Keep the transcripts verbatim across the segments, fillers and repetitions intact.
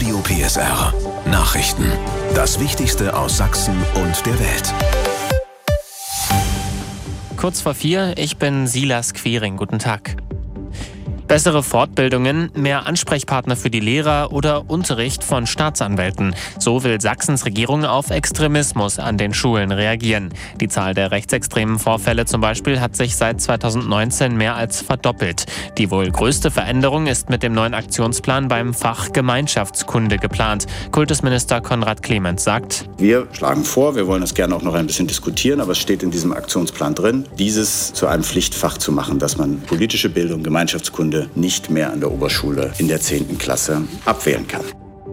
Radio P S R. Nachrichten. Das Wichtigste aus Sachsen und der Welt. Kurz vor vier, ich bin Silas Quiring. Guten Tag. Bessere Fortbildungen, mehr Ansprechpartner für die Lehrer oder Unterricht von Staatsanwälten. So will Sachsens Regierung auf Extremismus an den Schulen reagieren. Die Zahl der rechtsextremen Vorfälle zum Beispiel hat sich seit zweitausendneunzehn mehr als verdoppelt. Die wohl größte Veränderung ist mit dem neuen Aktionsplan beim Fach Gemeinschaftskunde geplant. Kultusminister Konrad Clemens sagt: Wir schlagen vor, wir wollen das gerne auch noch ein bisschen diskutieren, aber es steht in diesem Aktionsplan drin, dieses zu einem Pflichtfach zu machen, dass man politische Bildung, Gemeinschaftskunde nicht mehr an der Oberschule in der zehnten Klasse abwählen kann.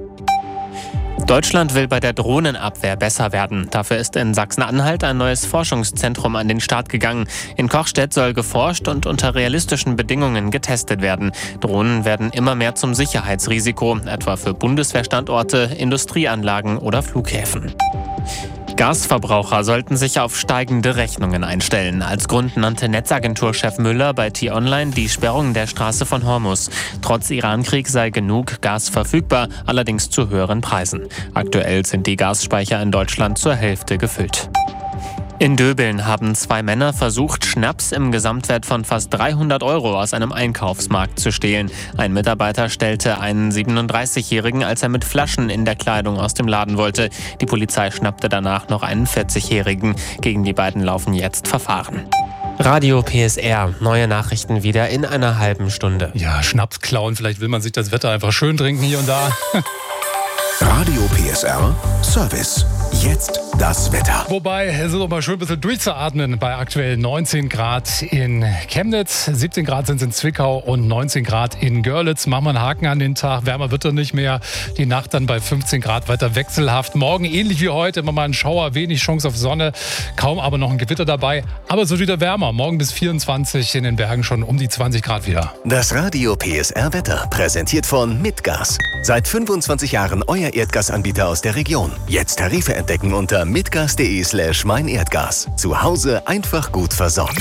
Deutschland will bei der Drohnenabwehr besser werden. Dafür ist in Sachsen-Anhalt ein neues Forschungszentrum an den Start gegangen. In Kochstedt soll geforscht und unter realistischen Bedingungen getestet werden. Drohnen werden immer mehr zum Sicherheitsrisiko, etwa für Bundeswehrstandorte, Industrieanlagen oder Flughäfen. Gasverbraucher sollten sich auf steigende Rechnungen einstellen. Als Grund nannte Netzagenturchef Müller bei T-Online die Sperrung der Straße von Hormuz. Trotz Irankrieg sei genug Gas verfügbar, allerdings zu höheren Preisen. Aktuell sind die Gasspeicher in Deutschland zur Hälfte gefüllt. In Döbeln haben zwei Männer versucht, Schnaps im Gesamtwert von fast dreihundert Euro aus einem Einkaufsmarkt zu stehlen. Ein Mitarbeiter stellte einen siebenunddreißigjährigen, als er mit Flaschen in der Kleidung aus dem Laden wollte. Die Polizei schnappte danach noch einen vierzigjährigen. Gegen die beiden laufen jetzt Verfahren. Radio P S R, neue Nachrichten wieder in einer halben Stunde. Ja, Schnaps klauen, vielleicht will man sich das Wetter einfach schön trinken hier und da. Radio P S R Service. Jetzt das Wetter. Wobei, es ist auch mal schön ein bisschen durchzuatmen bei aktuell neunzehn Grad in Chemnitz, siebzehn Grad sind es in Zwickau und neunzehn Grad in Görlitz. Machen wir einen Haken an den Tag, wärmer wird er nicht mehr. Die Nacht dann bei fünfzehn Grad weiter wechselhaft. Morgen ähnlich wie heute, immer mal ein Schauer, wenig Chance auf Sonne, kaum aber noch ein Gewitter dabei. Aber es wird wieder wärmer, morgen bis vierundzwanzig, in den Bergen schon um die zwanzig Grad wieder. Das Radio P S R Wetter, präsentiert von Mitgas. Seit fünfundzwanzig Jahren euer Erdgasanbieter aus der Region. Jetzt Tarife entdecken unter mitgas.de slash meinerdgas. Zu Hause einfach gut versorgt.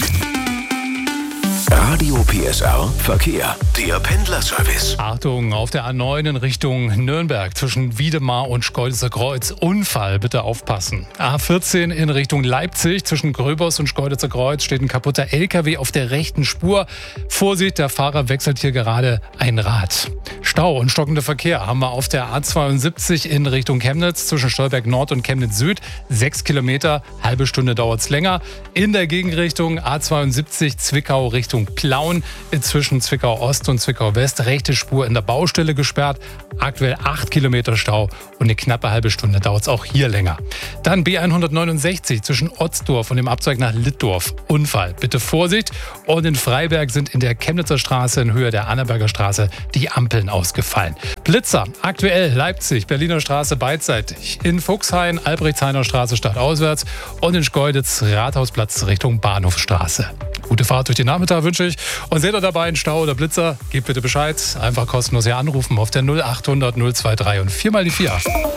Radio P S R Verkehr, der Pendlerservice. Achtung, auf der A neun in Richtung Nürnberg zwischen Wiedemar und Schkeuditzer Kreuz. Unfall, bitte aufpassen. A vierzehn in Richtung Leipzig zwischen Gröbers und Schkeuditzer Kreuz steht ein kaputter L K W auf der rechten Spur. Vorsicht, der Fahrer wechselt hier gerade ein Rad. Stau und stockender Verkehr haben wir auf der A zweiundsiebzig in Richtung Chemnitz zwischen Stolberg Nord und Chemnitz Süd. Sechs Kilometer, halbe Stunde dauert es länger. In der Gegenrichtung A zweiundsiebzig Zwickau Richtung Plauen, zwischen Zwickau Ost und Zwickau West, rechte Spur in der Baustelle gesperrt. Aktuell acht Kilometer Stau und eine knappe halbe Stunde dauert es auch hier länger. Dann B hundertneunundsechzig zwischen Otzdorf und dem Abzweig nach Littdorf. Unfall, bitte Vorsicht. Und in Freiberg sind in der Chemnitzer Straße in Höhe der Annaberger Straße die Ampeln ausgefallen. Blitzer, aktuell Leipzig, Berliner Straße beidseitig. In Fuchshain, Albrechtshainer Straße stadtauswärts und in Schkeuditz Rathausplatz Richtung Bahnhofstraße. Gute Fahrt durch den Nachmittag wünsche ich. Und seht ihr dabei einen Stau oder Blitzer, gebt bitte Bescheid. Einfach kostenlos hier anrufen auf der null achthundert null zweiundzwanzig und vier mal die vier.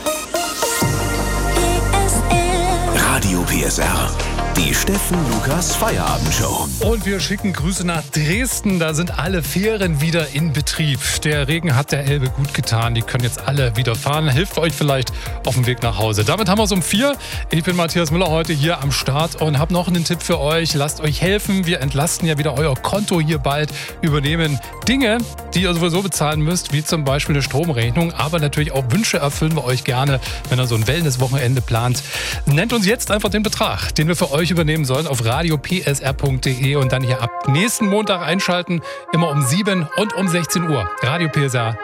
Radio P S R. Die Steffen Lukas Feierabendshow. Und wir schicken Grüße nach Dresden. Da sind alle Fähren wieder in Betrieb. Der Regen hat der Elbe gut getan. Die können jetzt alle wieder fahren. Hilft euch vielleicht auf dem Weg nach Hause. Damit haben wir es um vier. Ich bin Matthias Müller heute hier am Start und habe noch einen Tipp für euch. Lasst euch helfen. Wir entlasten ja wieder euer Konto hier bald. Übernehmen Dinge, die ihr sowieso bezahlen müsst, wie zum Beispiel eine Stromrechnung. Aber natürlich auch Wünsche erfüllen wir euch gerne, wenn ihr so ein Wellness-Wochenende plant. Nennt uns jetzt einfach den Betrag, den wir für euch übernehmen sollen auf radio p s r punkt d e und dann hier ab nächsten Montag einschalten, immer um sieben und um sechzehn Uhr. Radio P S R